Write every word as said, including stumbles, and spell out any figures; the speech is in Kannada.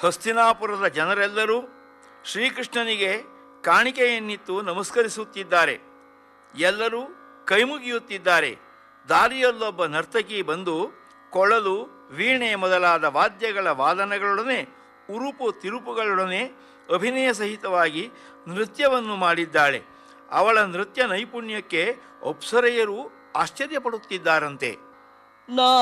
ಹಸ್ತಿನಾಪುರದ ಜನರೆಲ್ಲರೂ ಶ್ರೀಕೃಷ್ಣನಿಗೆ ಕಾಣಿಕೆಯನ್ನಿತ್ತು ನಮಸ್ಕರಿಸುತ್ತಿದ್ದಾರೆ. ಎಲ್ಲರೂ ಕೈಮುಗಿಯುತ್ತಿದ್ದಾರೆ. ದಾರಿಯಲ್ಲೊಬ್ಬ ನರ್ತಕಿ ಬಂದು ಕೊಳಲು, ವೀಣೆ ಮೊದಲಾದ ವಾದ್ಯಗಳ ವಾದನಗಳೊಡನೆ ಉರುಪು ತಿರುಪುಗಳೊಡನೆ ಅಭಿನಯ ಸಹಿತವಾಗಿ ನೃತ್ಯವನ್ನು ಮಾಡಿದ್ದಾಳೆ. ಅವಳ ನೃತ್ಯ ನೈಪುಣ್ಯಕ್ಕೆ ಅಪ್ಸರೆಯರು ಆಶ್ಚರ್ಯಪಡುತ್ತಿದ್ದಾರಂತೆ. ನಾ